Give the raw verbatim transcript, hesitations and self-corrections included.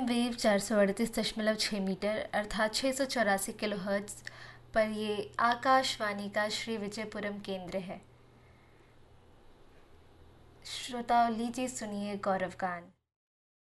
Wave चार सौ अड़तीस दशमलव छः मीटर अर्थात छः सौ चौरासी किलो हर्ट्ज पर ये आकाशवाणी का श्री विजयपुरम केंद्र है। श्रोताओं लीजिए सुनिए गौरव गान।